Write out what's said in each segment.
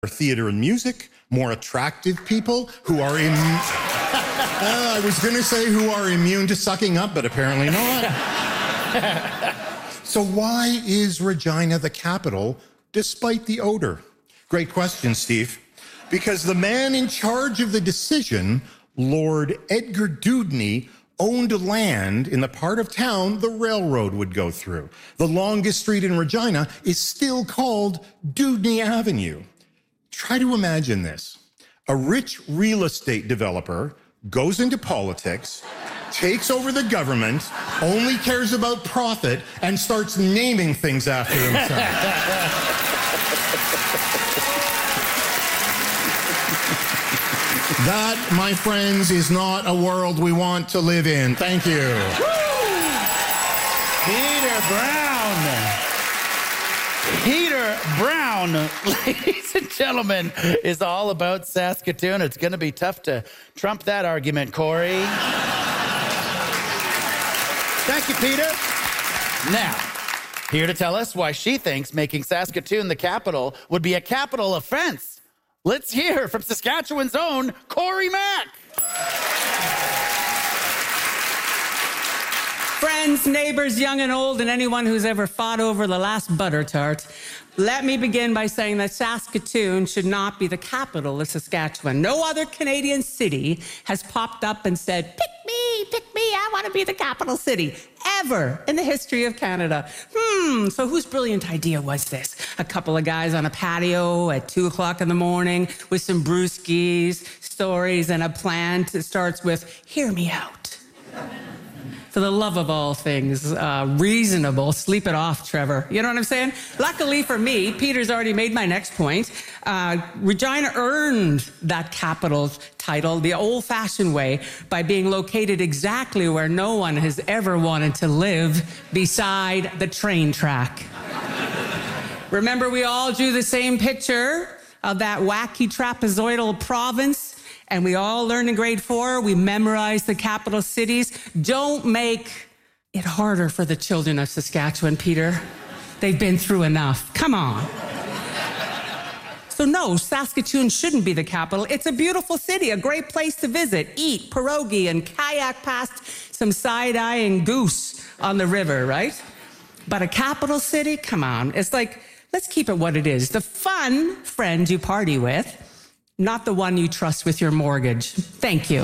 theater and music, more attractive people who are in... I was going to say who are immune to sucking up, but apparently not. So why is Regina the capital despite the odor? Great question, Steve. Because the man in charge of the decision, Lord Edgar Dewdney, owned land in the part of town the railroad would go through. The longest street in Regina is still called Dewdney Avenue. Try to imagine this. A rich real estate developer goes into politics, takes over the government, only cares about profit, and starts naming things after himself. That, my friends, is not a world we want to live in. Thank you. Peter Brown, ladies and gentlemen, is all about Saskatoon. It's going to be tough to trump that argument, Corey. Thank you, Peter. Now, here to tell us why she thinks making Saskatoon the capital would be a capital offense. Let's hear from Saskatchewan's own Corey Mack. Friends, neighbors, young and old, and anyone who's ever fought over the last butter tart, let me begin by saying that Saskatoon should not be the capital of Saskatchewan. No other Canadian city has popped up and said, pick me, I want to be the capital city, ever in the history of Canada. So whose brilliant idea was this? A couple of guys on a patio at 2 o'clock in the morning with some brewskis, stories, and a plan that starts with, hear me out. For the love of all things reasonable, sleep it off, Trevor. You know what I'm saying? Luckily for me, Peter's already made my next point. Regina earned that capital title the old-fashioned way by being located exactly where no one has ever wanted to live, beside the train track. Remember, we all drew the same picture of that wacky trapezoidal province? And we all learned in grade 4, we memorized the capital cities. Don't make it harder for the children of Saskatchewan, Peter. They've been through enough. Come on. So no, Saskatoon shouldn't be the capital. It's a beautiful city, a great place to visit, eat pierogi, and kayak past some side-eyeing goose on the river, right? But a capital city? Come on. It's like, let's keep it what it is. The fun friend you party with, not the one you trust with your mortgage. Thank you.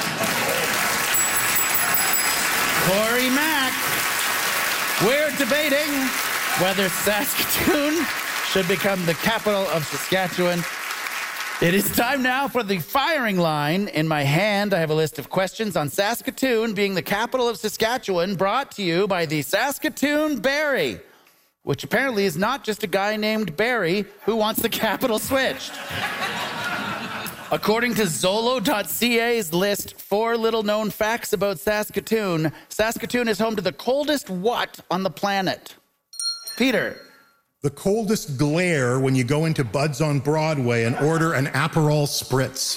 Corey Mack. We're debating whether Saskatoon should become the capital of Saskatchewan. It is time now for the firing line. In my hand, I have a list of questions on Saskatoon being the capital of Saskatchewan, brought to you by the Saskatoon Barrie, which apparently is not just a guy named Barry who wants the capital switched. According to Zolo.ca's list, 4 little-known facts about Saskatoon, Saskatoon is home to the coldest what on the planet? Peter. The coldest glare when you go into Bud's on Broadway and order an Aperol Spritz.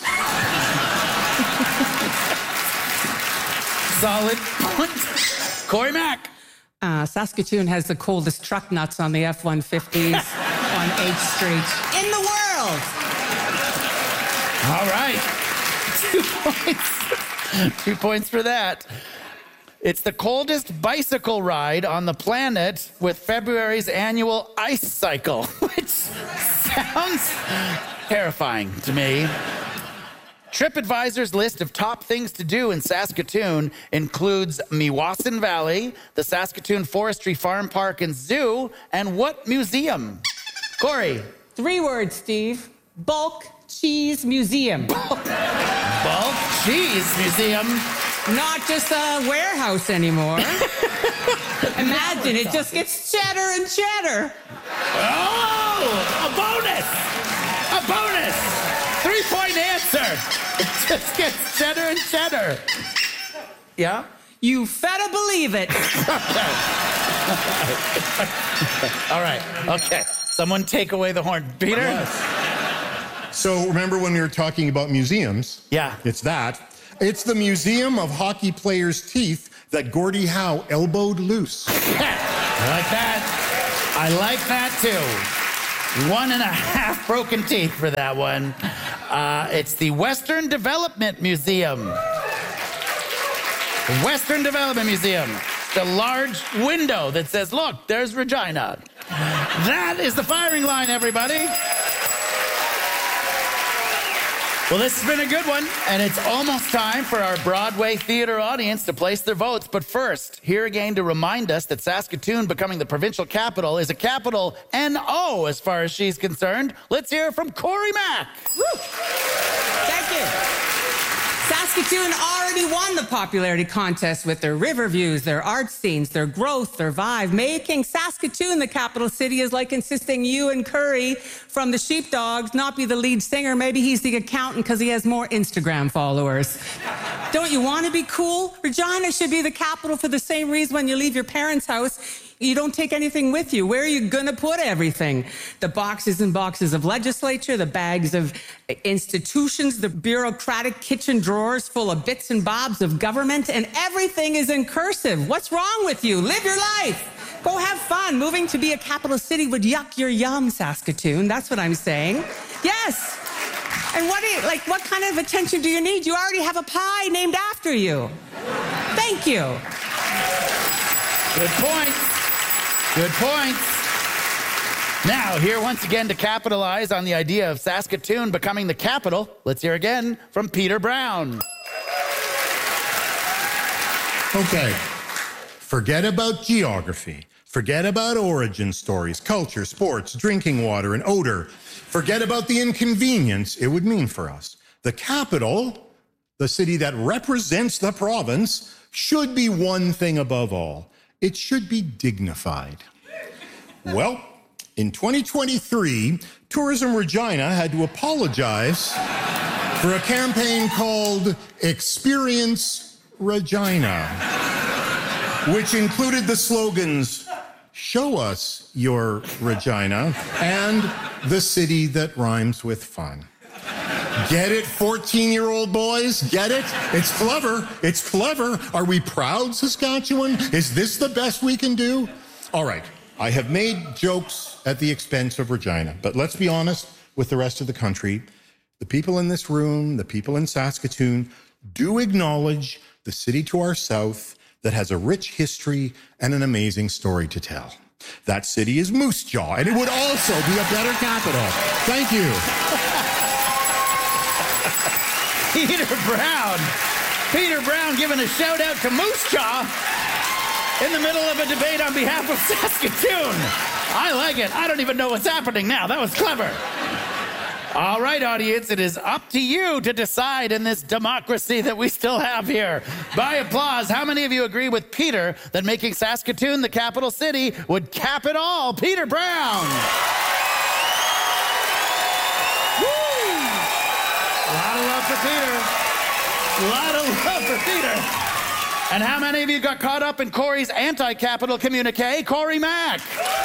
Solid point. Corey Mack. Saskatoon has the coldest truck nuts on the F-150s on H Street in the world. All right. 2 points. 2 points for that. It's the coldest bicycle ride on the planet, with February's annual ice cycle, which sounds terrifying to me. TripAdvisor's list of top things to do in Saskatoon includes Meewasin Valley, the Saskatoon Forestry Farm Park and Zoo, and what museum? Corey. 3 words, Steve. Bulk Cheese Museum. Bulk Cheese Museum. Not just a warehouse anymore. Imagine, it just gets cheddar and cheddar. Oh, a bonus. A bonus. 3-point answer. It just gets cheddar and cheddar. Yeah? You better believe it. All right. Okay. Someone take away the horn. Peter? Yes. So remember when we were talking about museums? Yeah. It's that. It's the Museum of Hockey Players' Teeth that Gordie Howe elbowed loose. I like that. I like that, too. 1.5 broken teeth for that one. It's the Western Development Museum. The Western Development Museum. The large window that says, look, there's Regina. That is the firing line, everybody. Well, this has been a good one, and it's almost time for our Broadway theater audience to place their votes. But first, here again to remind us that Saskatoon becoming the provincial capital is a capital N-O as far as she's concerned. Let's hear from Corey Mack. Woo. Thank you. Saskatoon already won the popularity contest with their river views, their art scenes, their growth, their vibe. Making Saskatoon the capital city is like insisting Ewan Curry from the Sheepdogs not be the lead singer. Maybe he's the accountant because he has more Instagram followers. Don't you want to be cool? Regina should be the capital for the same reason when you leave your parents' house. You don't take anything with you. Where are you going to put everything? The boxes and boxes of legislature, the bags of institutions, the bureaucratic kitchen drawers full of bits and bobs of government, and everything is in cursive. What's wrong with you? Live your life. Go have fun. Moving to be a capital city would yuck your yum, Saskatoon. That's what I'm saying. Yes. And what kind of attention do you need? You already have a pie named after you. Thank you. Good point. Good point. Now, here once again to capitalize on the idea of Saskatoon becoming the capital, let's hear again from Peter Brown. Okay, forget about geography. Forget about origin stories, culture, sports, drinking water, and odor. Forget about the inconvenience it would mean for us. The capital, the city that represents the province, should be one thing above all. It should be dignified. Well, in 2023, Tourism Regina had to apologize for a campaign called Experience Regina, which included the slogans, "Show us your Regina," and "The city that rhymes with fun." Get it, 14-year-old boys? Get it? It's clever. It's clever. Are we proud, Saskatchewan? Is this the best we can do? All right, I have made jokes at the expense of Regina, but let's be honest with the rest of the country. The people in this room, the people in Saskatoon, do acknowledge the city to our south that has a rich history and an amazing story to tell. That city is Moose Jaw, and it would also be a better capital. Thank you. Peter Brown. Peter Brown giving a shout out to Moose Jaw in the middle of a debate on behalf of Saskatoon. I like it. I don't even know what's happening now. That was clever. All right, audience, it is up to you to decide in this democracy that we still have here. By applause, how many of you agree with Peter that making Saskatoon the capital city would cap it all? Peter Brown. A lot of love for Peter. A lot of love for Peter. And how many of you got caught up in Corey's anti-capital communique? Corey Mack.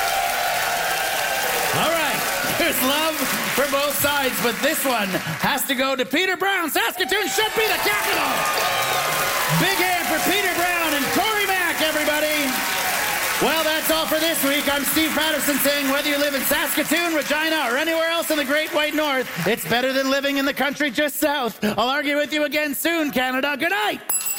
All right. There's love for both sides, but this one has to go to Peter Brown. Saskatoon should be the capital. Big hand for Peter Brown and Corey Mack, everybody. Well, that's all for this week. I'm Steve Patterson saying whether you live in Saskatoon, Regina, or anywhere else in the Great White North, it's better than living in the country just south. I'll argue with you again soon, Canada. Good night.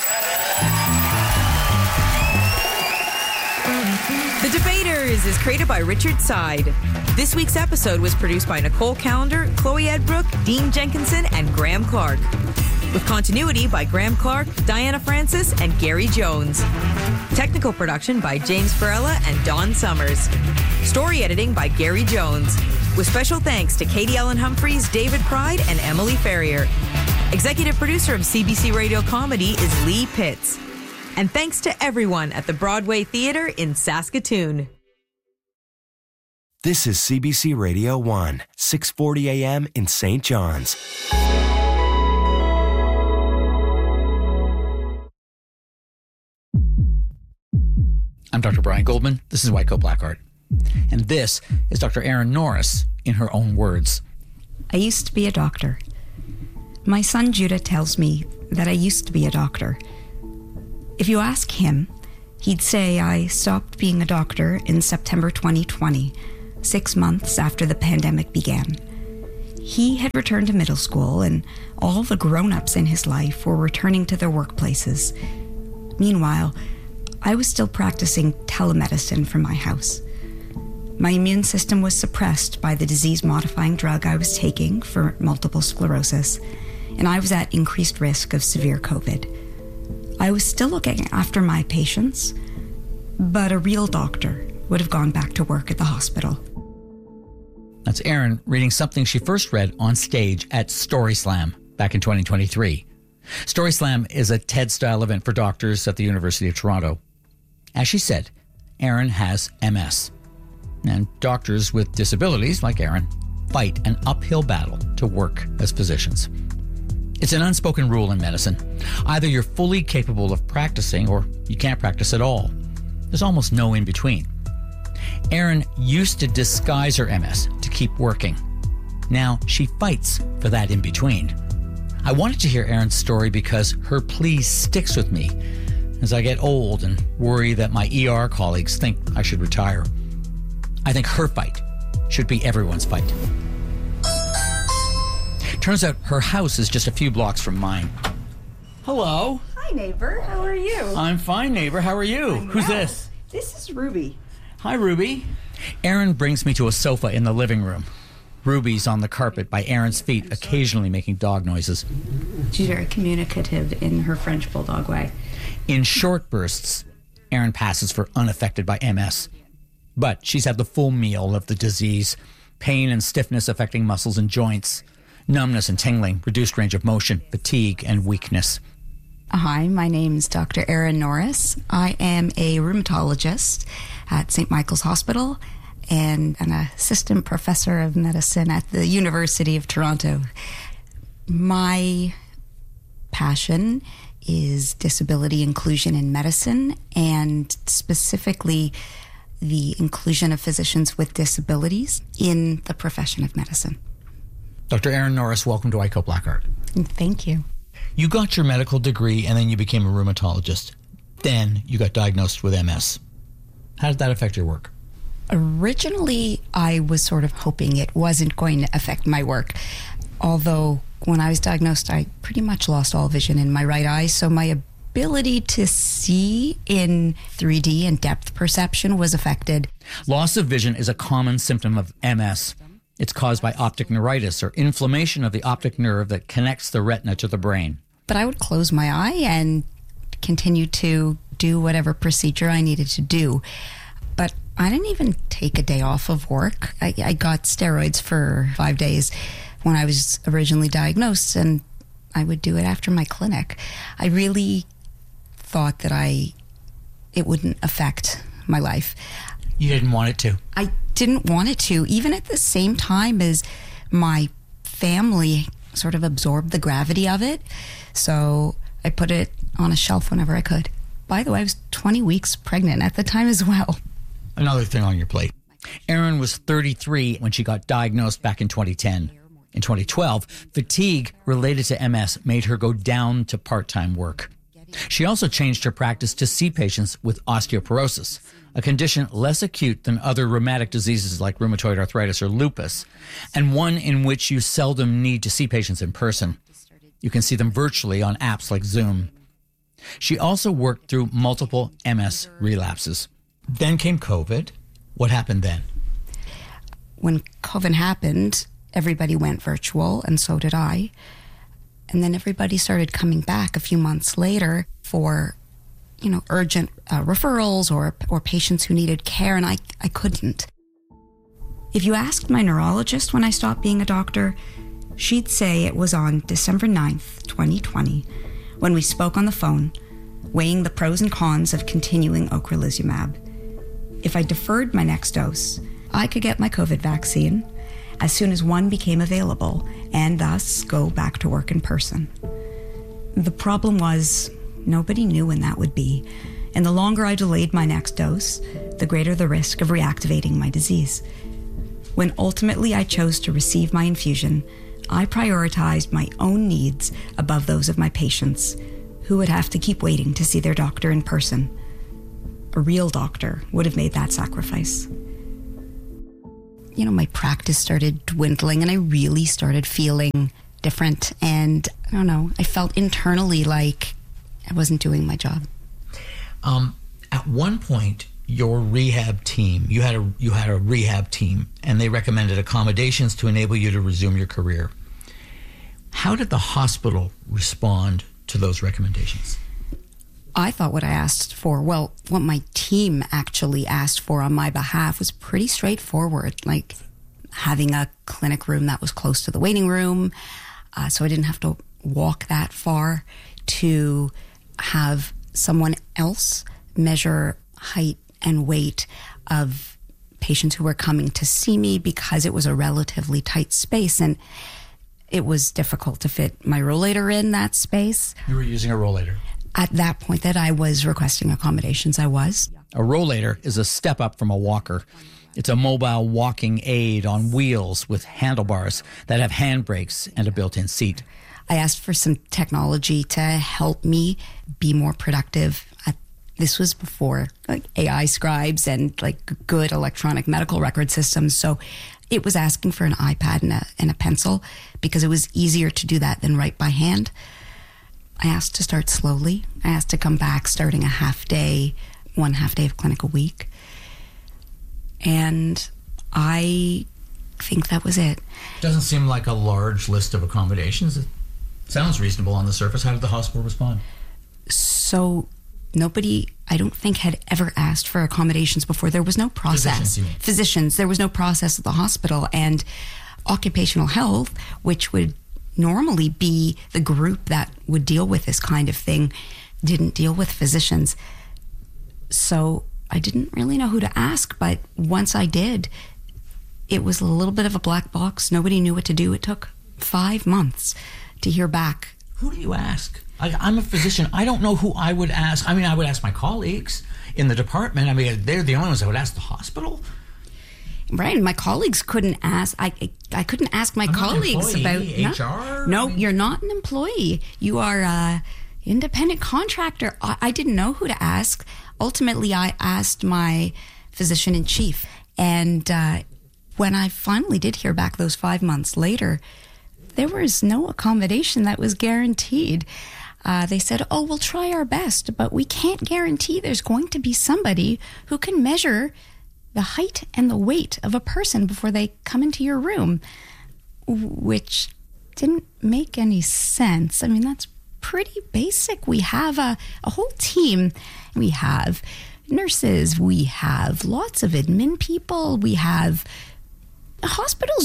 The Debaters is created by Richard Side. This week's episode was produced by Nicole Callender, Chloe Edbrook, Dean Jenkinson, and Graham Clark. With continuity by Graham Clark, Diana Francis, and Gary Jones. Technical production by James Farella and Don Summers. Story editing by Gary Jones. With special thanks to Katie Ellen Humphreys, David Pride, and Emily Ferrier. Executive producer of CBC Radio Comedy is Lee Pitts. And thanks to everyone at the Broadway Theater in Saskatoon. This is CBC Radio 1, 640 AM in St. John's. I'm Dr. Brian Goldman. This is White Coat Black Art. And this is Dr. Erin Norris in her own words. I used to be a doctor. My son Judah tells me that I used to be a doctor. If you ask him, he'd say I stopped being a doctor in September 2020 6 months after the pandemic began. He had returned to middle school, and all the grown-ups in his life were returning to their workplaces. Meanwhile, I was still practicing telemedicine from my house. My immune system was suppressed by the disease-modifying drug I was taking for multiple sclerosis, and I was at increased risk of severe COVID. I was still looking after my patients, but a real doctor would have gone back to work at the hospital. That's Erin reading something she first read on stage at Story Slam back in 2023. Story Slam is a TED-style event for doctors at the University of Toronto. As she said, Erin has MS. And doctors with disabilities, like Erin, fight an uphill battle to work as physicians. It's an unspoken rule in medicine. Either you're fully capable of practicing or you can't practice at all. There's almost no in-between. Erin used to disguise her MS to keep working. Now she fights for that in-between. I wanted to hear Erin's story because her plea sticks with me as I get old and worry that my ER colleagues think I should retire. I think her fight should be everyone's fight. Turns out her house is just a few blocks from mine. Hello. Hi, neighbor. How are you? I'm fine, neighbor. How are you? Who's this? This is Ruby. Hi, Ruby. Erin brings me to a sofa in the living room. Ruby's on the carpet by Erin's feet, occasionally making dog noises. She's very communicative in her French bulldog way. In short bursts, Erin passes for unaffected by MS. But she's had the full meal of the disease. Pain and stiffness affecting muscles and joints. Numbness and tingling, reduced range of motion, fatigue, and weakness. Hi, my name's Dr. Erin Norris. I am a rheumatologist at St. Michael's Hospital and an assistant professor of medicine at the University of Toronto. My passion is disability inclusion in medicine, and specifically the inclusion of physicians with disabilities in the profession of medicine. Dr. Erin Norris, welcome to White Coat Black Art. Thank you. You got your medical degree and then you became a rheumatologist. Then you got diagnosed with MS. How did that affect your work? Originally, I was sort of hoping it wasn't going to affect my work. Although when I was diagnosed, I pretty much lost all vision in my right eye, so my ability to see in 3D and depth perception was affected. Loss of vision is a common symptom of MS. It's caused by optic neuritis or inflammation of the optic nerve that connects the retina to the brain. But I would close my eye and continue to do whatever procedure I needed to do. But I didn't even take a day off of work. I got steroids for 5 days when I was originally diagnosed, and I would do it after my clinic. I really thought that it wouldn't affect my life. You didn't want it to? I didn't want it to, even at the same time as my family sort of absorbed the gravity of it. So I put it on a shelf whenever I could. By the way, I was 20 weeks pregnant at the time as well. Another thing on your plate. Erin was 33 when she got diagnosed back in 2010. In 2012, fatigue related to MS made her go down to part-time work. She also changed her practice to see patients with osteoporosis, a condition less acute than other rheumatic diseases like rheumatoid arthritis or lupus, and one in which you seldom need to see patients in person. You can see them virtually on apps like Zoom. She also worked through multiple MS relapses. Then came COVID. What happened then? When COVID happened, everybody went virtual, and so did I. And then everybody started coming back a few months later for, urgent referrals or patients who needed care, and I couldn't. If you asked my neurologist when I stopped being a doctor, she'd say it was on December 9th, 2020, when we spoke on the phone, weighing the pros and cons of continuing ocrelizumab. If I deferred my next dose, I could get my COVID vaccine as soon as one became available, and thus go back to work in person. The problem was, nobody knew when that would be, and the longer I delayed my next dose, the greater the risk of reactivating my disease. When ultimately I chose to receive my infusion, I prioritized my own needs above those of my patients, who would have to keep waiting to see their doctor in person. A real doctor would have made that sacrifice. my practice started dwindling and I really started feeling different. And I don't know, I felt internally like I wasn't doing my job. At one point, your rehab team, you had a rehab team, and they recommended accommodations to enable you to resume your career. How did the hospital respond to those recommendations? I thought what my team actually asked for on my behalf was pretty straightforward, like having a clinic room that was close to the waiting room, so I didn't have to walk that far, to have someone else measure height and weight of patients who were coming to see me, because it was a relatively tight space and it was difficult to fit my rollator in that space. You were using a rollator? At that point that I was requesting accommodations, I was. A rollator is a step up from a walker. It's a mobile walking aid on wheels with handlebars that have handbrakes and a built-in seat. I asked for some technology to help me be more productive. This was before AI scribes and good electronic medical record systems. So it was asking for an iPad and a pencil, because it was easier to do that than write by hand. I asked to start slowly. I asked to come back starting one half day of clinic a week. And I think that was it. Doesn't seem like a large list of accommodations. It sounds reasonable on the surface. How did the hospital respond? So nobody, I don't think, had ever asked for accommodations before. There was no process. Physicians, there was no process at the hospital. And occupational health, which would normally be the group that would deal with this kind of thing, didn't deal with physicians. So I didn't really know who to ask, but once I did, it was a little bit of a black box. Nobody knew what to do. It took 5 months to hear back. Who do you ask? I'm a physician. I don't know who I would ask. I mean, I would ask my colleagues in the department. I mean, they're the only ones I would ask. The hospital? Right. My colleagues couldn't ask. I couldn't ask my colleagues about HR. No, you're not an employee. You are an independent contractor. I didn't know who to ask. Ultimately, I asked my physician in chief. And when I finally did hear back those 5 months later, there was no accommodation that was guaranteed. They said, we'll try our best, but we can't guarantee there's going to be somebody who can measure the height and the weight of a person before they come into your room, which didn't make any sense. I mean, that's pretty basic. We have a whole team. We have nurses. We have lots of admin people. We have hospitals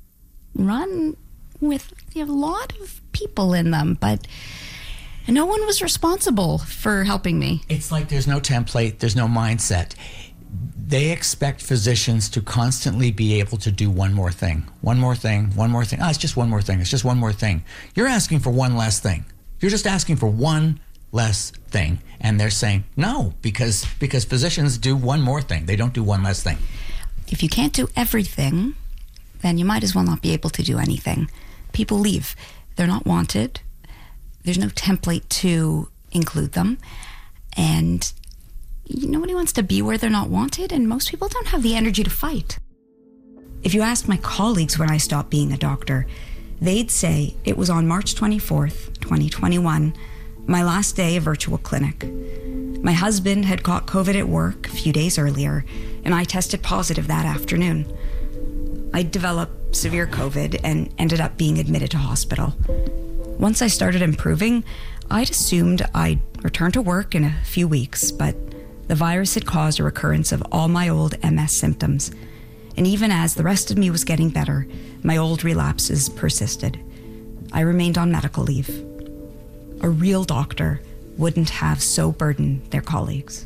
run with a lot of people in them, but no one was responsible for helping me. It's like there's no template, there's no mindset. They expect physicians to constantly be able to do one more thing. One more thing, one more thing. It's just one more thing. It's just one more thing. You're asking for one less thing. You're just asking for one less thing. And they're saying no, because physicians do one more thing. They don't do one less thing. If you can't do everything, then you might as well not be able to do anything. People leave. They're not wanted. There's no template to include them. And nobody wants to be where they're not wanted, and most people don't have the energy to fight. If you asked my colleagues when I stopped being a doctor, they'd say it was on March 24th, 2021, my last day of virtual clinic. My husband had caught COVID at work a few days earlier, and I tested positive that afternoon. I developed severe COVID and ended up being admitted to hospital. Once I started improving, I'd assumed I'd return to work in a few weeks, but the virus had caused a recurrence of all my old MS symptoms. And even as the rest of me was getting better, my old relapses persisted. I remained on medical leave. A real doctor wouldn't have so burdened their colleagues.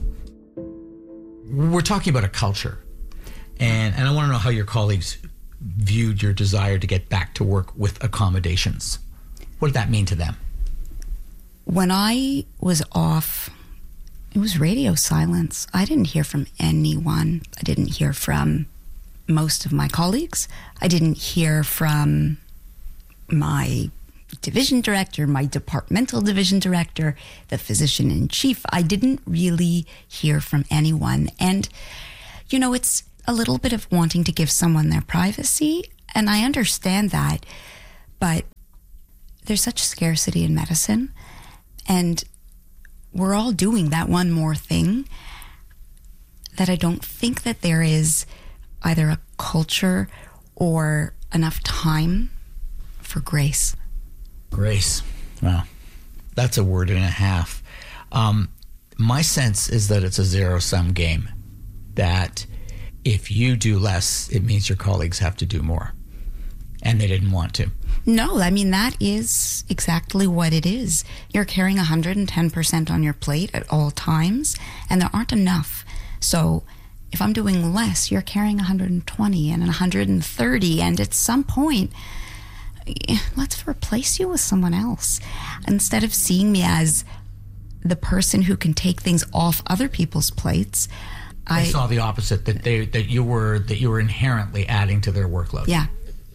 We're talking about a culture, and I want to know how your colleagues viewed your desire to get back to work with accommodations. What did that mean to them? When I was off, it was radio silence. I didn't hear from anyone. I didn't hear from most of my colleagues. I didn't hear from my division director, my departmental division director, the physician in chief. I didn't really hear from anyone. And, it's a little bit of wanting to give someone their privacy, and I understand that, but there's such scarcity in medicine, and we're all doing that one more thing, that I don't think that there is either a culture or enough time for grace. Grace. Well, that's a word and a half. My sense is that it's a zero-sum game, that if you do less, it means your colleagues have to do more, and they didn't want to. No, I mean, that is exactly what it is. You're carrying 110% on your plate at all times, and there aren't enough. So if I'm doing less, you're carrying 120 and 130, and at some point, let's replace you with someone else. Instead of seeing me as the person who can take things off other people's plates, I saw the opposite, that you were inherently adding to their workload. Yeah.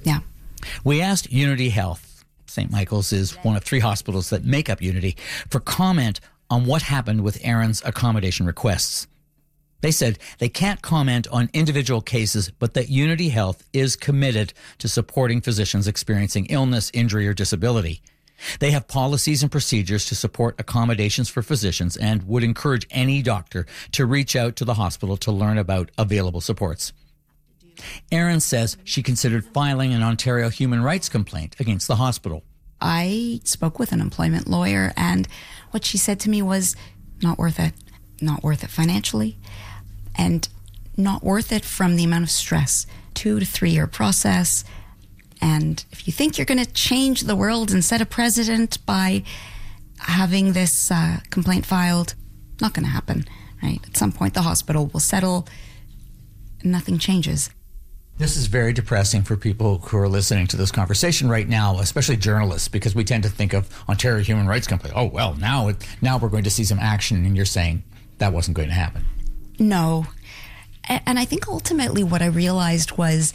We asked Unity Health, St. Michael's is one of 3 hospitals that make up Unity, for comment on what happened with Erin's accommodation requests. They said they can't comment on individual cases, but that Unity Health is committed to supporting physicians experiencing illness, injury, or disability. They have policies and procedures to support accommodations for physicians and would encourage any doctor to reach out to the hospital to learn about available supports. Erin says she considered filing an Ontario human rights complaint against the hospital. I spoke with an employment lawyer, and what she said to me was, not worth it. Not worth it financially, and not worth it from the amount of stress. 2 to 3 year process. And if you think you're going to change the world and set a precedent by having this complaint filed, not going to happen, right? At some point, the hospital will settle and nothing changes. This is very depressing for people who are listening to this conversation right now, especially journalists, because we tend to think of Ontario Human Rights Complaint. Oh, well, now we're going to see some action, and you're saying that wasn't going to happen. No. And I think ultimately what I realized was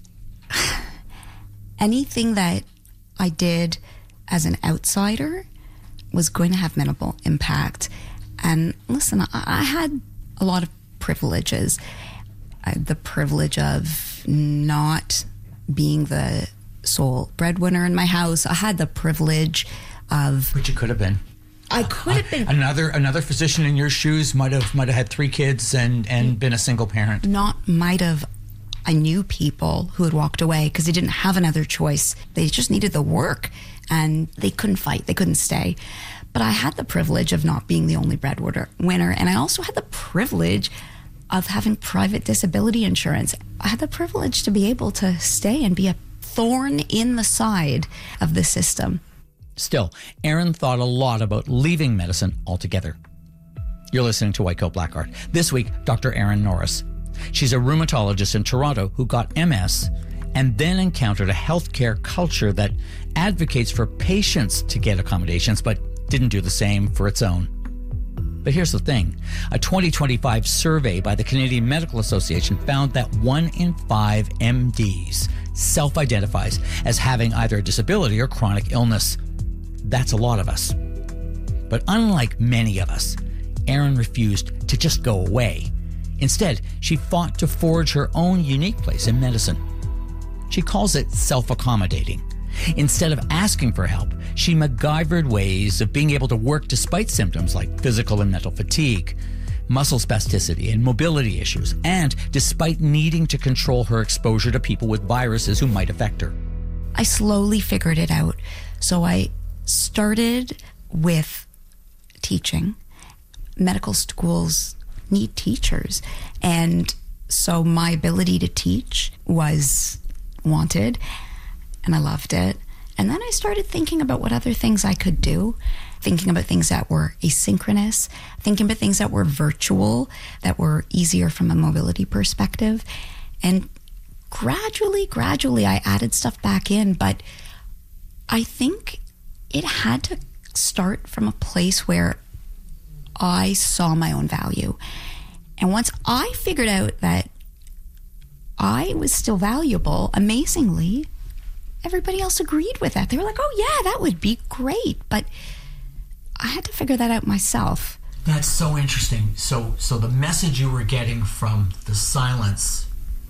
anything that I did as an outsider was going to have minimal impact. And listen, I had a lot of privileges. I had the privilege of not being the sole breadwinner in my house. I had the privilege of... But you could have been. I could have been. Another physician in your shoes might have had 3 kids and been a single parent. I knew people who had walked away because they didn't have another choice. They just needed the work, and they couldn't fight. They couldn't stay. But I had the privilege of not being the only breadwinner, and I also had the privilege of having private disability insurance. I had the privilege to be able to stay and be a thorn in the side of the system. Still, Erin thought a lot about leaving medicine altogether. You're listening to White Coat Black Art. This week, Dr. Erin Norris. She's a rheumatologist in Toronto who got MS and then encountered a healthcare culture that advocates for patients to get accommodations but didn't do the same for its own. But here's the thing. A 2025 survey by the Canadian Medical Association found that 1 in 5 MDs self-identifies as having either a disability or chronic illness. That's a lot of us. But unlike many of us, Erin refused to just go away. Instead, she fought to forge her own unique place in medicine. She calls it self-accommodating. Instead of asking for help, she MacGyvered ways of being able to work despite symptoms like physical and mental fatigue, muscle spasticity, and mobility issues, and despite needing to control her exposure to people with viruses who might affect her. I slowly figured it out. So I started with teaching. Medical schools need teachers. And so my ability to teach was wanted, and I loved it. And then I started thinking about what other things I could do, thinking about things that were asynchronous, thinking about things that were virtual, that were easier from a mobility perspective. And gradually, I added stuff back in, but I think it had to start from a place where I saw my own value. And once I figured out that I was still valuable, amazingly, everybody else agreed with that. They were like, oh yeah, that would be great. But I had to figure that out myself. That's so interesting. So the message you were getting from the silence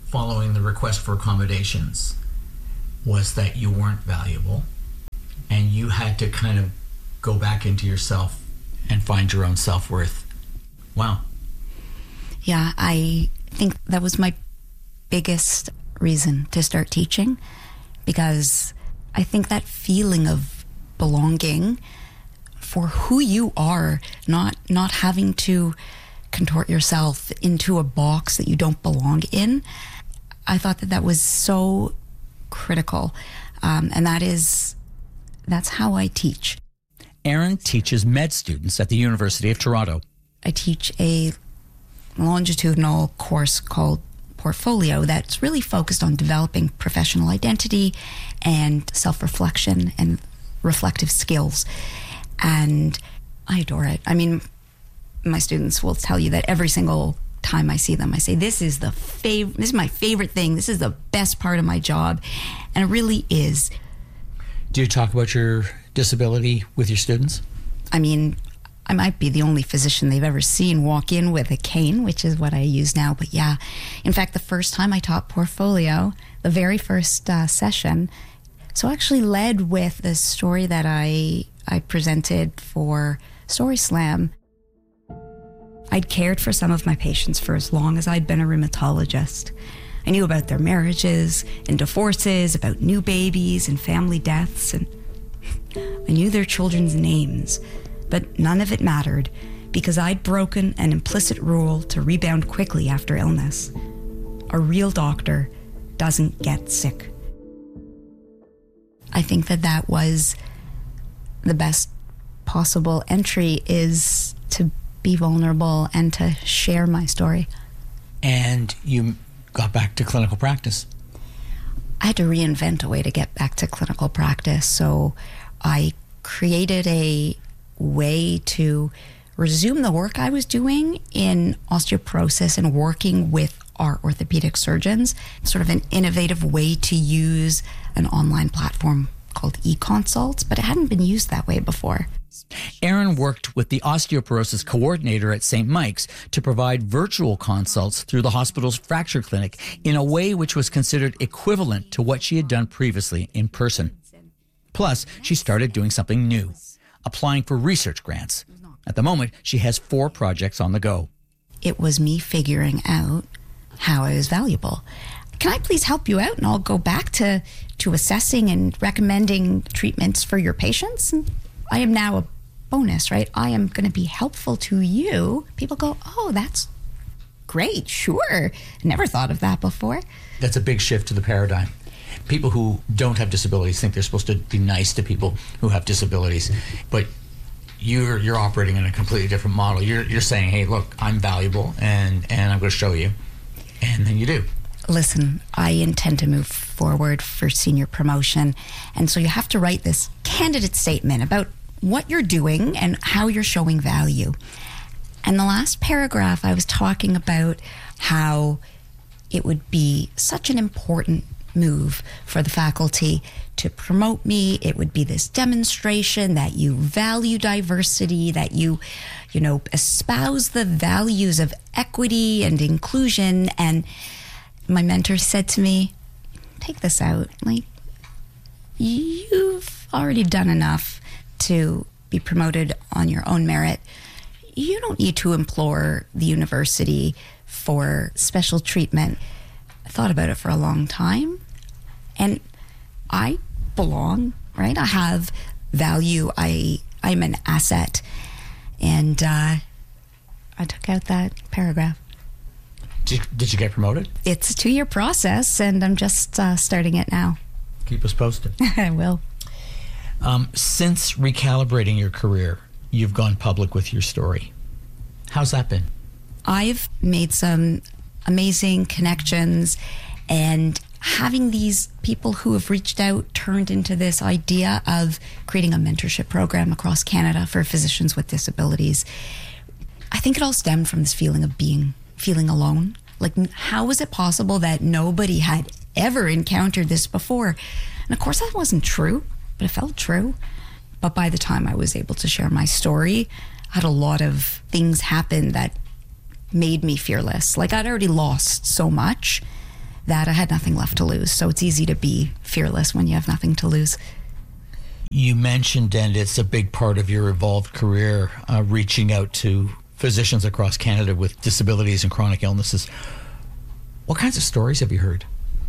following the request for accommodations was that you weren't valuable and you had to kind of go back into yourself and find your own self-worth. Wow. Yeah, I think that was my biggest reason to start teaching, because I think that feeling of belonging for who you are, not having to contort yourself into a box that you don't belong in, I thought that was so critical. And that's how I teach. Erin teaches med students at the University of Toronto. I teach a longitudinal course called Portfolio that's really focused on developing professional identity and self-reflection and reflective skills. And I adore it. I mean, my students will tell you that every single time I see them, I say, this is my favorite thing. This is the best part of my job. And it really is. Do you talk about your disability with your students? I mean, I might be the only physician they've ever seen walk in with a cane, which is what I use now. But yeah, in fact, the first time I taught Portfolio, the very first session, so I actually led with the story that I presented for Story Slam. I'd cared for some of my patients for as long as I'd been a rheumatologist. I knew about their marriages and divorces, about new babies and family deaths, and I knew their children's names. But none of it mattered because I'd broken an implicit rule to rebound quickly after illness. A real doctor doesn't get sick. I think that was the best possible entry, is to be vulnerable and to share my story. And you got back to clinical practice. I had to reinvent a way to get back to clinical practice. So I created a way to resume the work I was doing in osteoporosis and working with our orthopedic surgeons, sort of an innovative way to use an online platform called eConsults, but it hadn't been used that way before. Erin worked with the osteoporosis coordinator at St. Mike's to provide virtual consults through the hospital's fracture clinic in a way which was considered equivalent to what she had done previously in person. Plus, she started doing something new, applying for research grants. At the moment, she has 4 projects on the go. It was me figuring out how I was valuable. Can I please help you out? And I'll go back to assessing and recommending treatments for your patients. And I am now a bonus, right? I am going to be helpful to you. People go, oh, that's great. Sure. Never thought of that before. That's a big shift to the paradigm. People who don't have disabilities think they're supposed to be nice to people who have disabilities, but you're operating in a completely different model. You're saying, hey, look, I'm valuable, and I'm going to show you, and then you do. Listen, I intend to move forward for senior promotion, and so you have to write this candidate statement about what you're doing and how you're showing value. And the last paragraph, I was talking about how it would be such an important move for the faculty to promote me. It would be this demonstration that you value diversity, that you espouse the values of equity and inclusion. And my mentor said to me, take this out. Like, you've already done enough to be promoted on your own merit. You don't need to implore the university for special treatment. I thought about it for a long time, and I belong, right? I have value. I'm an asset. And I took out that paragraph. Did you get promoted? It's a 2-year process, and I'm just starting it now. Keep us posted. I will. Since recalibrating your career, you've gone public with your story. How's that been? I've made some amazing connections, and having these people who have reached out turned into this idea of creating a mentorship program across Canada for physicians with disabilities. I think it all stemmed from this feeling of feeling alone. Like, how is it possible that nobody had ever encountered this before? And of course that wasn't true, but it felt true. But by the time I was able to share my story, I had a lot of things happen that made me fearless. Like, I'd already lost so much, that I had nothing left to lose. So it's easy to be fearless when you have nothing to lose. You mentioned, and it's a big part of your evolved career, reaching out to physicians across Canada with disabilities and chronic illnesses. What kinds of stories have you heard?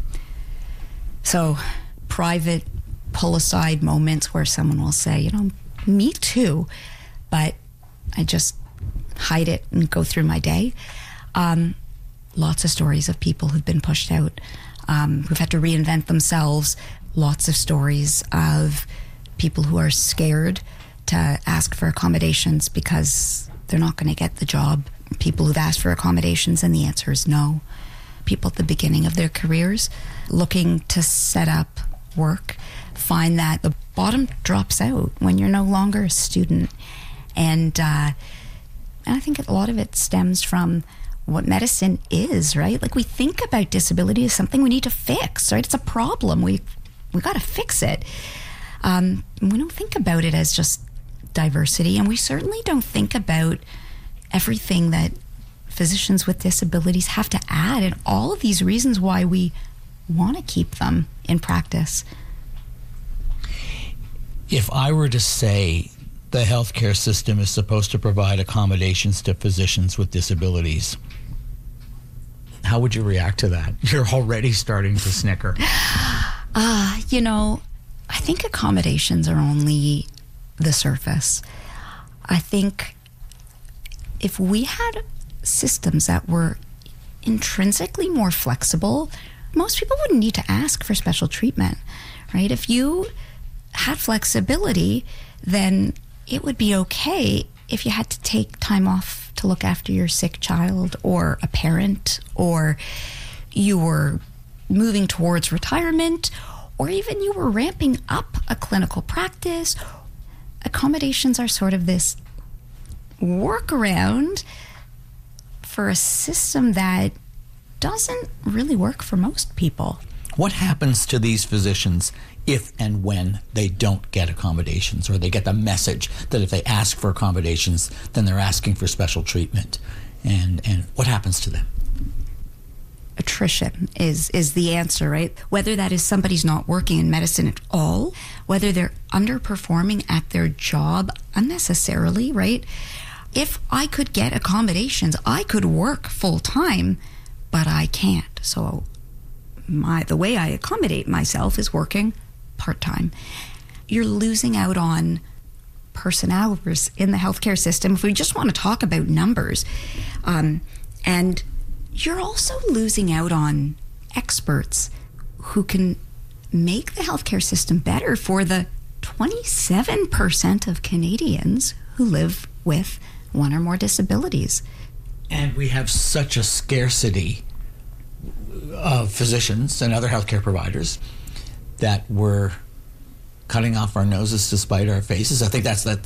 So private pull-aside moments where someone will say, you know, me too, but I just hide it and go through my day. Lots of stories of people who've been pushed out, who've had to reinvent themselves. Lots of stories of people who are scared to ask for accommodations because they're not going to get the job. People who've asked for accommodations and the answer is no. People at the beginning of their careers looking to set up work find that the bottom drops out when you're no longer a student. And I think a lot of it stems from what medicine is, right? Like, we think about disability as something we need to fix, right? It's a problem. We got to fix it. We don't think about it as just diversity, and we certainly don't think about everything that physicians with disabilities have to add and all of these reasons why we want to keep them in practice. If I were to say the healthcare system is supposed to provide accommodations to physicians with disabilities, how would you react to that? You're already starting to snicker. You know, I think accommodations are only the surface. I think if we had systems that were intrinsically more flexible, most people wouldn't need to ask for special treatment, right? If you had flexibility, then it would be okay if you had to take time off to look after your sick child or a parent, or you were moving towards retirement, or even you were ramping up a clinical practice. Accommodations are sort of this workaround for a system that doesn't really work for most people. What happens to these physicians if and when they don't get accommodations, or they get the message that if they ask for accommodations, then they're asking for special treatment? And what happens to them? Attrition is the answer, right? Whether that is somebody's not working in medicine at all, whether they're underperforming at their job unnecessarily, right? If I could get accommodations, I could work full time, but I can't. So the way I accommodate myself is working part-time. You're losing out on person hours in the healthcare system, if we just want to talk about numbers. And you're also losing out on experts who can make the healthcare system better for the 27% of Canadians who live with one or more disabilities. And we have such a scarcity of physicians and other healthcare providers that we're cutting off our noses to spite our faces. I think that's that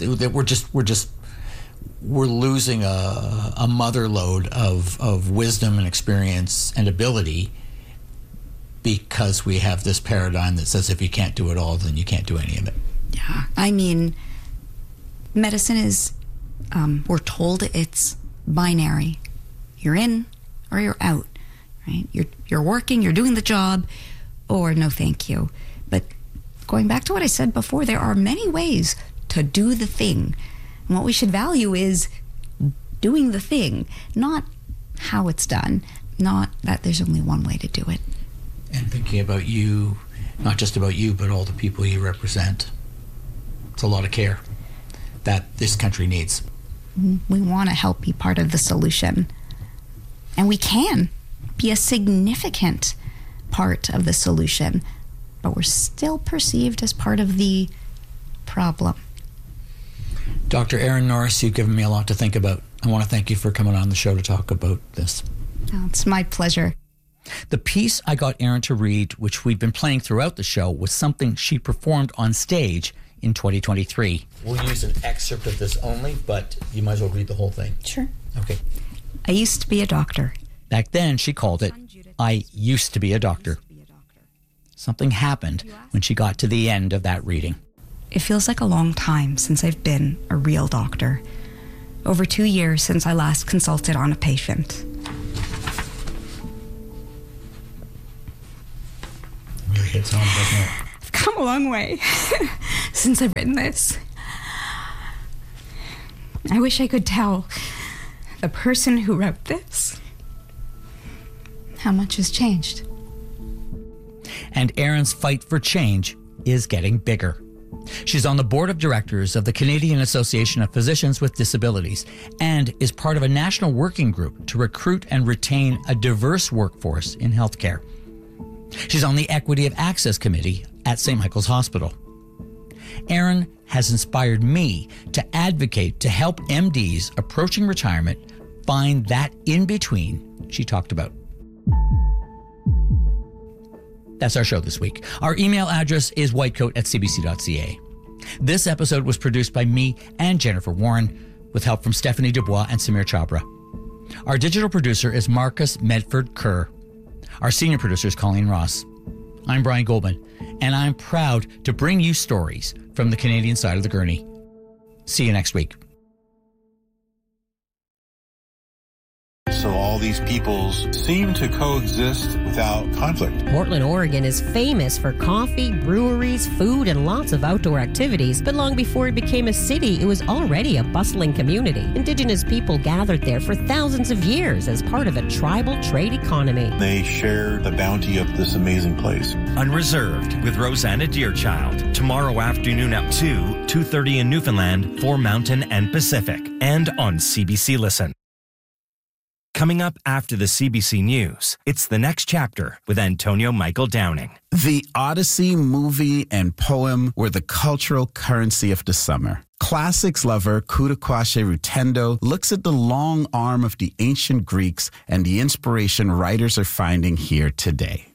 we're losing a mother lode of wisdom and experience and ability because we have this paradigm that says if you can't do it all, then you can't do any of it. Yeah, I mean, medicine is, we're told it's binary. You're in or you're out, right? You're working, you're doing the job, or no thank you. But going back to what I said before, there are many ways to do the thing. And what we should value is doing the thing, not how it's done, not that there's only one way to do it. And thinking about you, not just about you, but all the people you represent. It's a lot of care that this country needs. We want to help be part of the solution. And we can be a significant part of the solution, but we're still perceived as part of the problem. Dr. Erin Norris, you've given me a lot to think about. I want to thank you for coming on the show to talk about this. Oh, it's my pleasure. The piece I got Erin to read, which we've been playing throughout the show, was something she performed on stage in 2023. We'll use an excerpt of this only, but you might as well read the whole thing. Sure. Okay. I used to be a doctor. Back then, she called it, I used to be a doctor. Something happened when she got to the end of that reading. It feels like a long time since I've been a real doctor. Over 2 years since I last consulted on a patient. hits home, doesn't it? I've come a long way since I've written this. I wish I could tell the person who wrote this how much has changed. And Erin's fight for change is getting bigger. She's on the board of directors of the Canadian Association of Physicians with Disabilities and is part of a national working group to recruit and retain a diverse workforce in healthcare. She's on the Equity of Access Committee at St. Michael's Hospital. Erin has inspired me to advocate to help MDs approaching retirement find that in-between she talked about. That's our show this week. Our email address is whitecoat@cbc.ca. This episode was produced by me and Jennifer Warren, with help from Stephanie Dubois and Samir Chhabra. Our digital producer is Marcus Medford Kerr. Our senior producer is Colleen Ross. I'm Brian Goldman, and I'm proud to bring you stories from the Canadian side of the gurney. See you next week. So all these peoples seem to coexist without conflict. Portland, Oregon is famous for coffee, breweries, food, and lots of outdoor activities. But long before it became a city, it was already a bustling community. Indigenous people gathered there for thousands of years as part of a tribal trade economy. They share the bounty of this amazing place. Unreserved with Rosanna Deerchild. Tomorrow afternoon at 2:30 in Newfoundland for Mountain and Pacific. And on CBC Listen. Coming up after the CBC News, it's The Next Chapter with Antonio Michael Downing. The Odyssey movie and poem were the cultural currency of the summer. Classics lover Kudakwashe Rutendo looks at the long arm of the ancient Greeks and the inspiration writers are finding here today.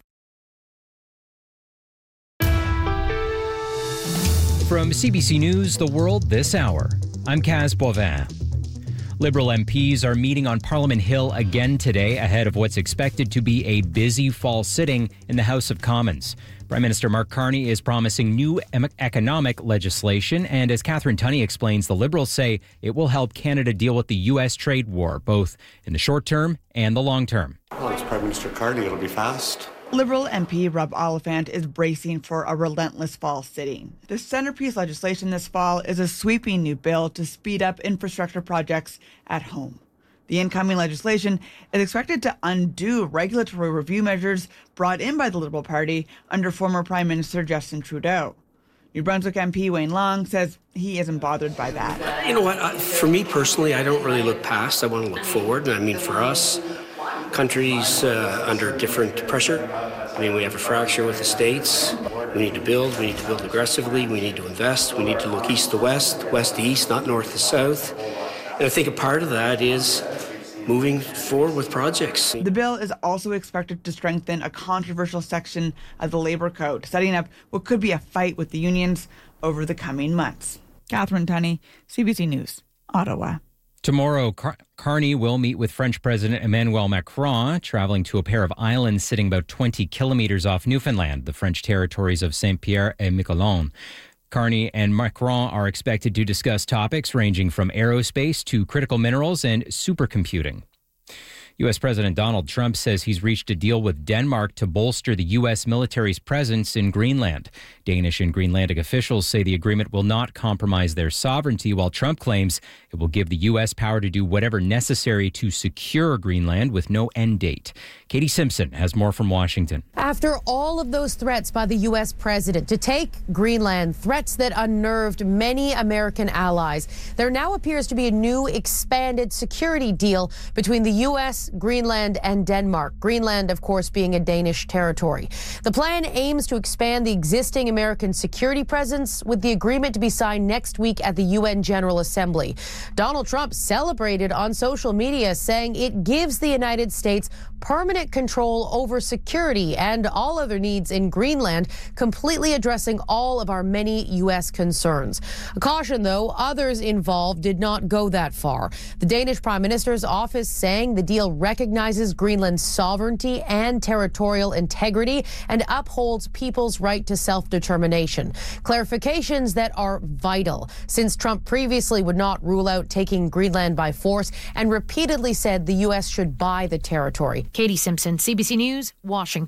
From CBC News, The World This Hour, I'm Kaz Boivin. Liberal MPs are meeting on Parliament Hill again today ahead of what's expected to be a busy fall sitting in the House of Commons. Prime Minister Mark Carney is promising new economic legislation, and as Catherine Tunney explains, the Liberals say it will help Canada deal with the U.S. trade war, both in the short term and the long term. Well, it's Prime Minister Carney. It'll be fast. Liberal MP Rob Oliphant is bracing for a relentless fall sitting. The centerpiece legislation this fall is a sweeping new bill to speed up infrastructure projects at home. The incoming legislation is expected to undo regulatory review measures brought in by the Liberal Party under former Prime Minister Justin Trudeau. New Brunswick MP Wayne Long says he isn't bothered by that. You know what? For me personally, I don't really look past. I want to look forward. And I mean, for us, countries under different pressure. I mean, we have a fracture with the states. We need to build aggressively, we need to invest, we need to look east to west, west to east, not north to south. And I think a part of that is moving forward with projects. The bill is also expected to strengthen a controversial section of the Labour Code, setting up what could be a fight with the unions over the coming months. Catherine Tunney, CBC News, Ottawa. Tomorrow, Carney will meet with French President Emmanuel Macron, traveling to a pair of islands sitting about 20 kilometers off Newfoundland, the French territories of Saint-Pierre and Miquelon. Carney and Macron are expected to discuss topics ranging from aerospace to critical minerals and supercomputing. U.S. President Donald Trump says he's reached a deal with Denmark to bolster the U.S. military's presence in Greenland. Danish and Greenlandic officials say the agreement will not compromise their sovereignty, while Trump claims it will give the U.S. power to do whatever necessary to secure Greenland with no end date. Katie Simpson has more from Washington. After all of those threats by the U.S. president to take Greenland, threats that unnerved many American allies, there now appears to be a new expanded security deal between the U.S., Greenland, and Denmark. Greenland, of course, being a Danish territory. The plan aims to expand the existing American security presence, with the agreement to be signed next week at the UN General Assembly. Donald Trump celebrated on social media, saying it gives the United States permanent control over security and all other needs in Greenland, completely addressing all of our many U.S. concerns. A caution, though, others involved did not go that far. The Danish Prime Minister's office saying the deal recognizes Greenland's sovereignty and territorial integrity and upholds people's right to self-determination. Clarifications that are vital, since Trump previously would not rule out taking Greenland by force and repeatedly said the U.S. should buy the territory. Katie Simpson, CBC News, Washington.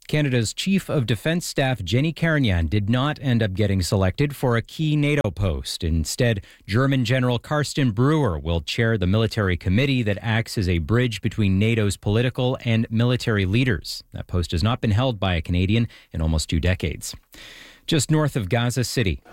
Canada's Chief of Defence Staff Jenny Carignan did not end up getting selected for a key NATO post. Instead, German General Carsten Breuer will chair the military committee that acts as a bridge between NATO's political and military leaders. That post has not been held by a Canadian in almost 2 decades. Just north of Gaza City.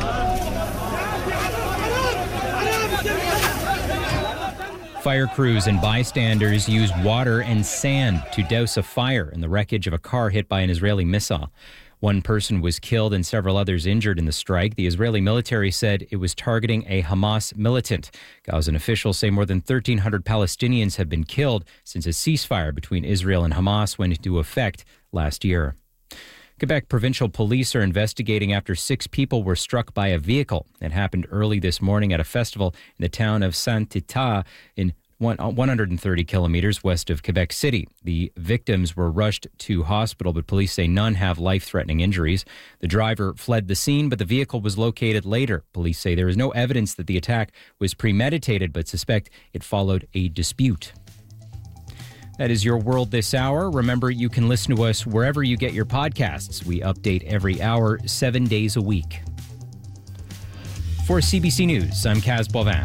Fire crews and bystanders used water and sand to douse a fire in the wreckage of a car hit by an Israeli missile. One person was killed and several others injured in the strike. The Israeli military said it was targeting a Hamas militant. Gazan officials say more than 1,300 Palestinians have been killed since a ceasefire between Israel and Hamas went into effect last year. Quebec provincial police are investigating after 6 people were struck by a vehicle. It happened early this morning at a festival in the town of Saint-Tita in 130 kilometers west of Quebec City. The victims were rushed to hospital, but police say none have life-threatening injuries. The driver fled the scene, but the vehicle was located later. Police say there is no evidence that the attack was premeditated, but suspect it followed a dispute. That is your world this hour. Remember, you can listen to us wherever you get your podcasts. We update every hour, 7 days a week. For CBC News, I'm Kaz Boivin.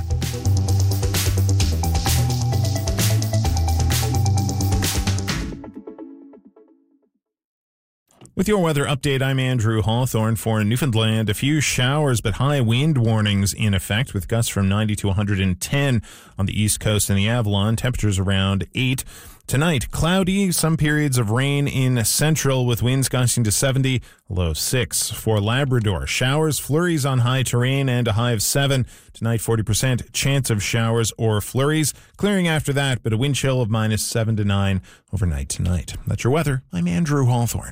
With your weather update, I'm Andrew Hawthorne. For Newfoundland, a few showers but high wind warnings in effect with gusts from 90 to 110 on the east coast and the Avalon. Temperatures around 8. Tonight, cloudy, some periods of rain in central with winds gusting to 70, low 6. For Labrador, showers, flurries on high terrain and a high of 7. Tonight, 40% chance of showers or flurries. Clearing after that, but a wind chill of minus 7 to 9 overnight tonight. That's your weather. I'm Andrew Hawthorne.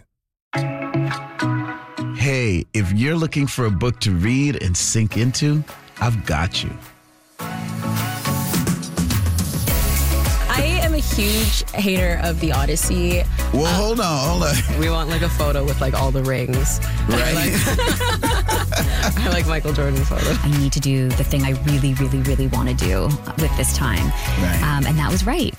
Hey, if you're looking for a book to read and sink into, I've got you. I am a huge hater of the Odyssey. Well, hold on. We want like a photo with like all the rings. Right. I like Michael Jordan's photo. I need to do the thing I really, really, really want to do with this time. Right. And that was right.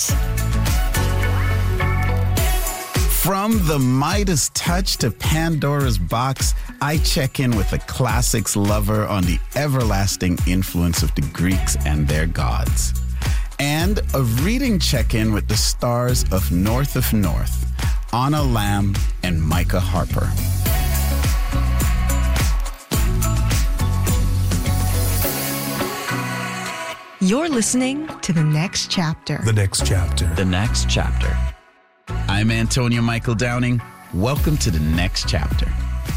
From the Midas touch to Pandora's box, I check in with a classics lover on the everlasting influence of the Greeks and their gods. And a reading check-in with the stars of North of North, Anna Lamb and Micah Harper. You're listening to The Next Chapter. The Next Chapter. The Next Chapter. I'm Antonio Michael Downing. Welcome to The Next Chapter.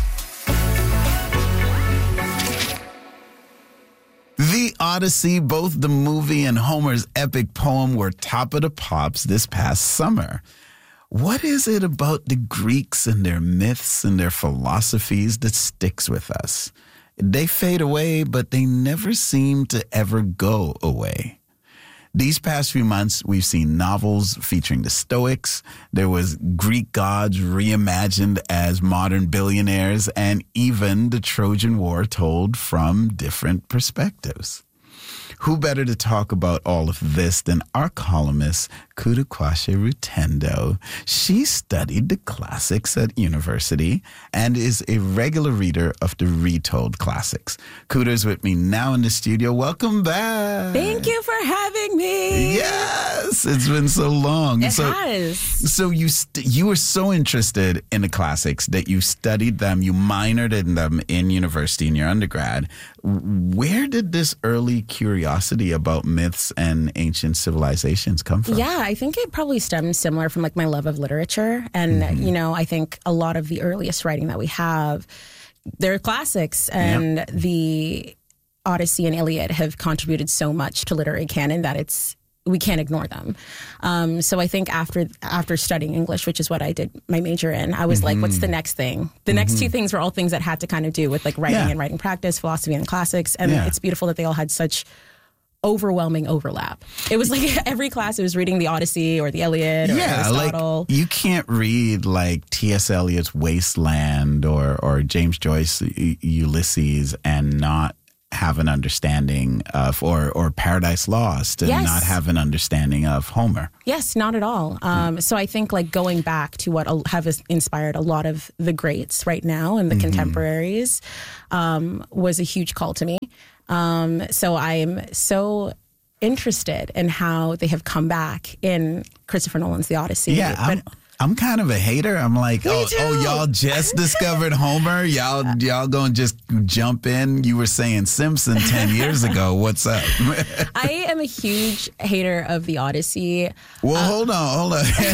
The Odyssey, both the movie and Homer's epic poem, were top of the pops this past summer. What is it about the Greeks and their myths and their philosophies that sticks with us? They fade away, but they never seem to ever go away. These past few months, we've seen novels featuring the Stoics. There was Greek gods reimagined as modern billionaires, and even the Trojan War told from different perspectives. Who better to talk about all of this than our columnist, Kudakwashe Rutendo? She studied the classics at university and is a regular reader of the retold classics. Kuda's with me now in the studio. Welcome back. Thank you for having me. Yes, it's been so long. It has. So you were so interested in the classics that you studied them, you minored in them in university in your undergrad. Where did this early curiosity about myths and ancient civilizations come from? Yeah, I think it probably stems similar from like my love of literature. And, you know, I think a lot of the earliest writing that we have, they're classics, and the Odyssey and Iliad have contributed so much to literary canon that we can't ignore them. So I think after studying English, which is what I did my major in, I was like, what's the next thing? The next two things were all things that had to kind of do with like writing and writing practice, philosophy and classics. And it's beautiful that they all had such overwhelming overlap. It was like every class it was reading the Odyssey or the Iliad or Aristotle. Like you can't read like T.S. Eliot's Wasteland or James Joyce Ulysses and not have an understanding of, or Paradise Lost, and Yes. not have an understanding of Homer. Yes, not at all. So I think like going back to what have inspired a lot of the greats right now and the contemporaries was a huge call to me. So I'm so interested in how they have come back in Christopher Nolan's The Odyssey. Yeah, I'm kind of a hater. I'm like, Me oh, too. y'all just discovered Homer. Y'all gonna just jump in. You were saying Simpson 10 years ago. What's up? I am a huge hater of The Odyssey. Well, hold on.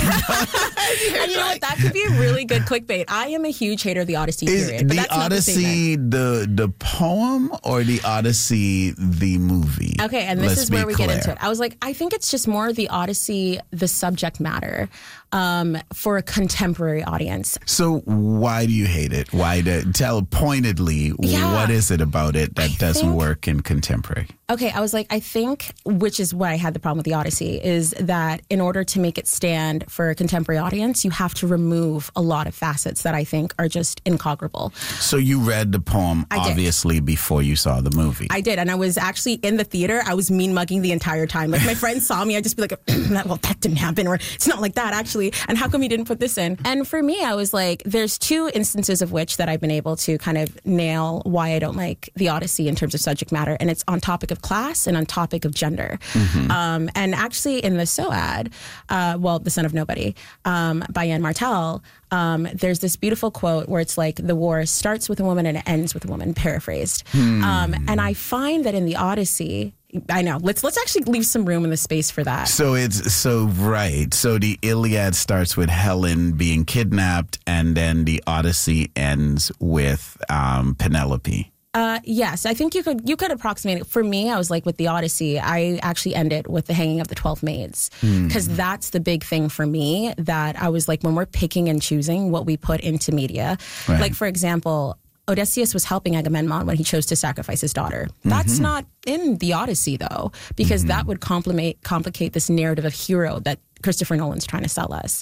And you know what? That could be a really good clickbait. I am a huge hater of The Odyssey, Is period. But the that's not the Odyssey statement. the poem or the Odyssey the movie? Okay, and this Let's is where be we get clear. into it. I was like, I think it's just more the Odyssey, the subject matter, for a contemporary audience. So why do you hate it? Tell pointedly, what is it about it that doesn't work in contemporary? Okay, I was like, I think, which is why I had the problem with The Odyssey, is that in order to make it stand for a contemporary audience, you have to remove a lot of facets that I think are just incongruable. So you read the poem, I did. obviously, before you saw the movie. I did, and I was actually in the theater. I was mean mugging the entire time. Like my friends saw me, I'd just be like, well, that didn't happen, or it's not like that, actually. And how come you didn't put this in? And for me, I was like, there's two instances of which that I've been able to kind of nail why I don't like The Odyssey in terms of subject matter, and it's on topic of class and on topic of gender. And actually in the SOAD, The Son of Nobody, by Anne Martel, there's this beautiful quote where it's like, the war starts with a woman and it ends with a woman, paraphrased. And I find that in the Odyssey, I know, let's actually leave some room in the space for that. So right. So the Iliad starts with Helen being kidnapped, and then the Odyssey ends with Penelope. Yes, I think you could approximate it. For me, I was like with The Odyssey, I actually ended with the hanging of the 12 maids, because that's the big thing for me, that I was like, when we're picking and choosing what we put into media, Right. like for example, Odysseus was helping Agamemnon when he chose to sacrifice his daughter. That's not in The Odyssey, though, because that would complicate this narrative of hero that Christopher Nolan's trying to sell us.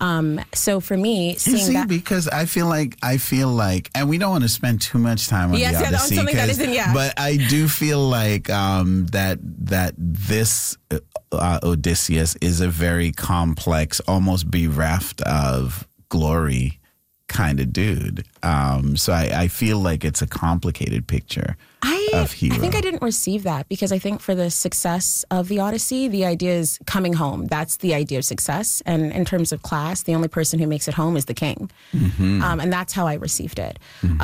So for me, seeing that, because I feel like, and we don't want to spend too much time on Yes, the yeah, on Odyssey, something that isn't, yeah. but I do feel like that this Odysseus is a very complex, almost bereft of glory kind of dude. So I feel like it's a complicated picture of hero. I think I didn't receive that, because I think for the success of The Odyssey, the idea is coming home. That's the idea of success. And in terms of class, the only person who makes it home is the king. And that's how I received it.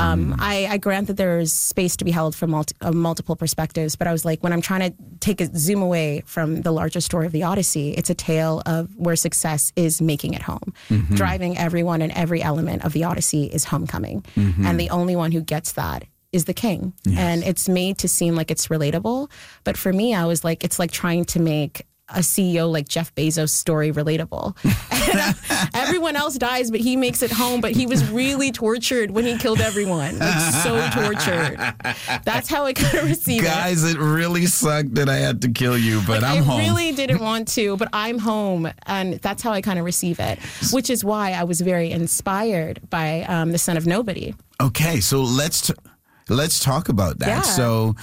I grant that there's space to be held from multiple perspectives, but I was like, when I'm trying to take a zoom away from the larger story of The Odyssey, it's a tale of where success is making it home. Driving everyone and every element of The Odyssey is homecoming. And the only one who gets that is the king. Yes. And it's made to seem like it's relatable. But for me, I was like, it's like trying to make a CEO like Jeff Bezos' story relatable. Everyone else dies, but he makes it home. But he was really tortured when he killed everyone. Like, so tortured. That's how I kind of received it. Guys, it really sucked that I had to kill you, but I'm home. I really didn't want to, but I'm home. And that's how I kind of receive it, which is why I was very inspired by The Son of Nobody. Okay, so let's talk about that. Yeah. So,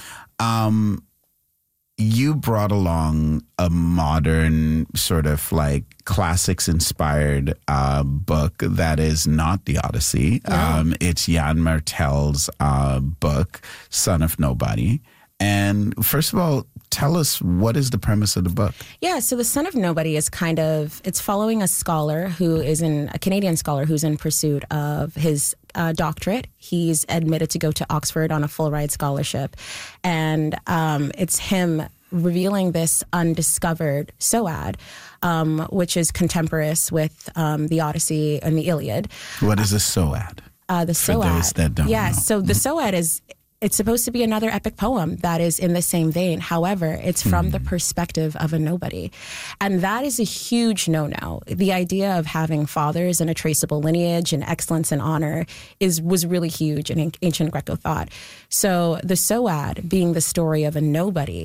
you brought along a modern sort of like classics inspired book that is not The Odyssey. Yeah. It's Jan Martel's book, Son of Nobody. And first of all, tell us, what is the premise of the book? Yeah, so The Son of Nobody is it's following a scholar a Canadian scholar who's in pursuit of his doctorate. He's admitted to go to Oxford on a full ride scholarship. And it's him revealing this undiscovered SOAD, which is contemporaneous with the Odyssey and the Iliad. What is a SOAD? The For SOAD. those that don't know. So the SOAD it's supposed to be another epic poem that is in the same vein. However, it's from the perspective of a nobody. And that is a huge no-no. The idea of having fathers and a traceable lineage and excellence and honor was really huge in ancient Greco thought. So the SOAD, being the story of a nobody,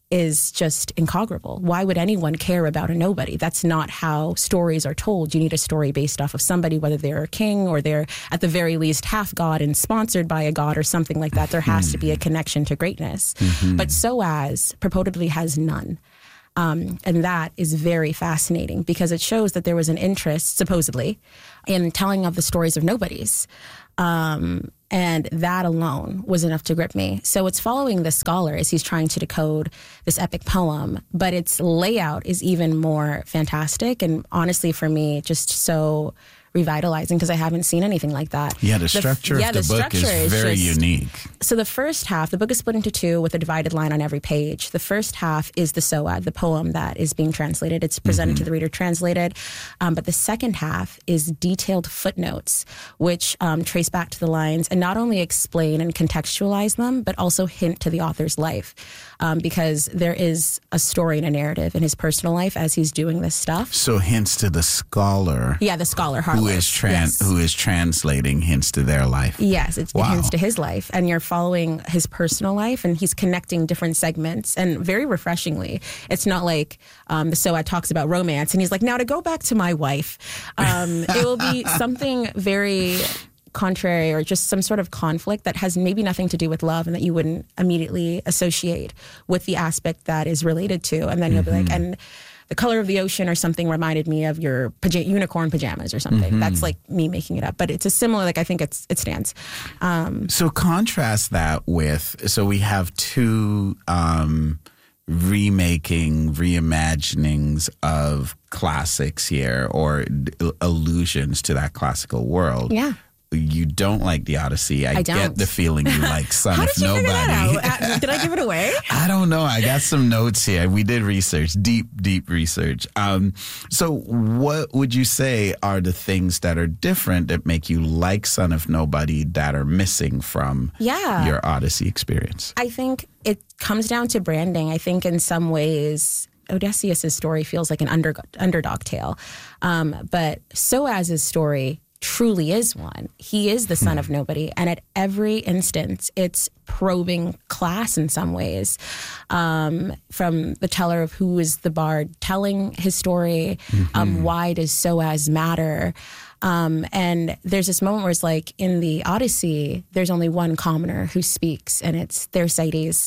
is just incomparable. Why would anyone care about a nobody? That's not how stories are told. You need a story based off of somebody, whether they're a king or they're at the very least half god and sponsored by a god or something like that. There has to be a connection to greatness. But SOAS purportedly has none. And that is very fascinating because it shows that there was an interest, supposedly, in telling of the stories of nobodies. And that alone was enough to grip me. So it's following the scholar as he's trying to decode this epic poem, but its layout is even more fantastic. And honestly, for me, just so revitalizing because I haven't seen anything like that. Yeah, the structure of the book is very unique. So the first half, the book is split into two with a divided line on every page. The first half is the SOAD, the poem that is being translated. It's presented to the reader translated. But the second half is detailed footnotes, which trace back to the lines and not only explain and contextualize them, but also hint to the author's life. Because there is a story and a narrative in his personal life as he's doing this stuff. So hints to the scholar. Yeah, the scholar, Harlow. Who is translating hints to their life. Yes, it hints to his life. And you're following his personal life, and he's connecting different segments. And very refreshingly, it's not like the SOAD talks about romance, and he's like, now to go back to my wife. It will be something very contrary or just some sort of conflict that has maybe nothing to do with love and that you wouldn't immediately associate with the aspect that is related to. And then you'll be like, and the color of the ocean or something reminded me of your unicorn pajamas or something. That's like me making it up, but it's a similar, like I think it stands. So contrast that with, so we have two reimaginings of classics here or allusions to that classical world. Yeah. You don't like The Odyssey. I get the feeling you like Son of Nobody. How did you figure that out? Did I give it away? I don't know. I got some notes here. We did research, deep research. So what would you say are the things that are different that make you like Son of Nobody that are missing from your Odyssey experience? I think it comes down to branding. I think in some ways Odysseus' story feels like an underdog tale. But SOAS's story truly is one. He is the son of nobody. And at every instance, it's probing class in some ways. From the teller of who is the bard telling his story, why does SOAS matter? And there's this moment where it's like in the Odyssey, there's only one commoner who speaks, and it's Thersites.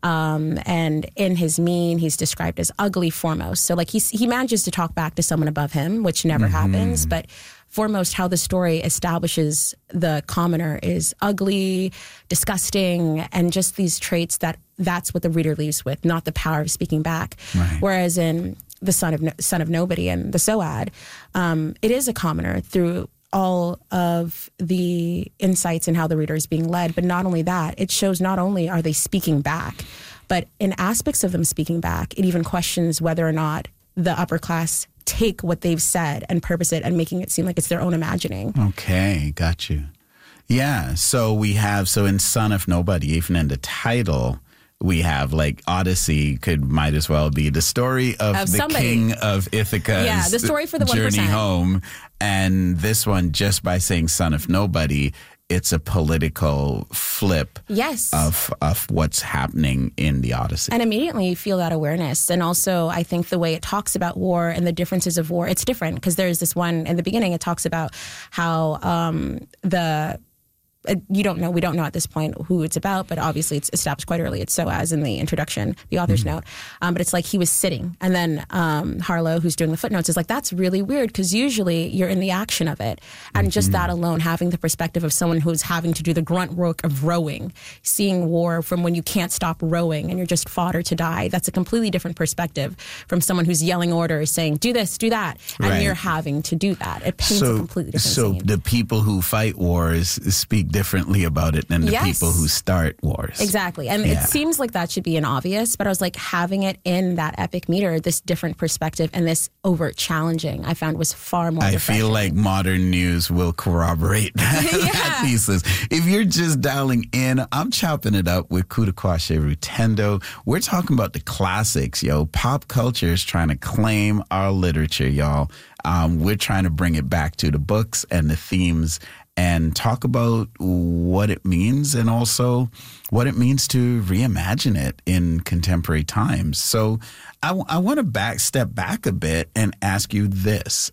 And in his mien, he's described as ugly foremost. So like he manages to talk back to someone above him, which never happens. But foremost, how the story establishes the commoner is ugly, disgusting, and just these traits that's what the reader leaves with, not the power of speaking back. Right. Whereas in the son of nobody and the SOAD, it is a commoner through all of the insights and how the reader is being led. But not only that, it shows not only are they speaking back, but in aspects of them speaking back, it even questions whether or not the upper class take what they've said and purpose it and making it seem like it's their own imagining. Okay, got you. Yeah, so in Son of Nobody, even in the title, we have like Odyssey might as well be the story of the somebody. King of Ithaca's the story for the journey 1%. Home. And this one, just by saying Son of Nobody, it's a political flip of what's happening in the Odyssey. And immediately you feel that awareness. And also, I think the way it talks about war and the differences of war, it's different because there's this one in the beginning, it talks about how we don't know at this point who it's about, but obviously it's established quite early. It's SOAS in the introduction, the author's note. But it's like he was sitting. And then Harlow, who's doing the footnotes, is like, that's really weird because usually you're in the action of it. And just that alone, having the perspective of someone who's having to do the grunt work of rowing, seeing war from when you can't stop rowing and you're just fodder to die, that's a completely different perspective from someone who's yelling orders, saying, do this, do that. And you're having to do that. It paints a completely different scene. So the people who fight wars speak differently about it than the people who start wars. Exactly. And it seems like that should be an obvious, but I was like, having it in that epic meter, this different perspective and this overt challenging, I found was far more refreshing. I feel like modern news will corroborate that thesis. If you're just dialing in, I'm chopping it up with Kutakwashe Rutendo. We're talking about the classics, yo. Pop culture is trying to claim our literature, y'all. We're trying to bring it back to the books and the themes and talk about what it means and also what it means to reimagine it in contemporary times. So I want to step back a bit and ask you this.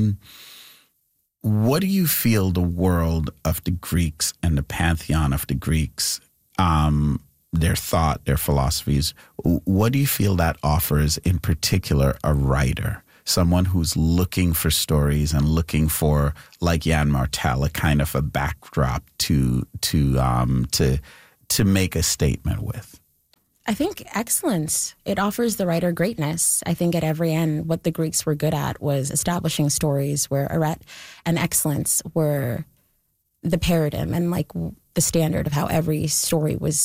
What do you feel the world of the Greeks and the pantheon of the Greeks, their thought, their philosophies, what do you feel that offers in particular a writer? Someone who's looking for stories and looking for, like Jan Martel, a kind of a backdrop to make a statement with? I think excellence. It offers the writer greatness. I think at every end, what the Greeks were good at was establishing stories where arete and excellence were the paradigm and like the standard of how every story was